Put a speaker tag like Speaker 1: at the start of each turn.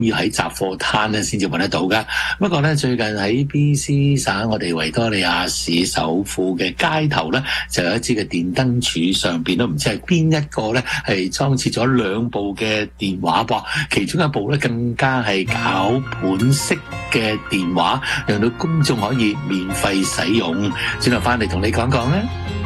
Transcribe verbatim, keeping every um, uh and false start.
Speaker 1: 要喺雜貨攤咧先至揾得到噶。不過咧，最近喺 B C 省我哋維多利亞市首府嘅街頭咧，就有一支嘅電燈柱上邊都唔知係邊一個咧係裝設咗兩部嘅電話噃，其中一部咧更加係攪盤式嘅電話，讓到公眾可以免費使用。轉頭翻嚟同你講講咧。